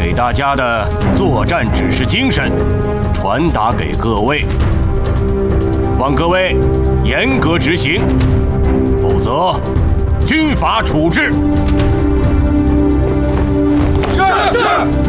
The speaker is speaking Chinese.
给大家的作战指示精神传达给各位，望各位严格执行，否则军法处置。 是。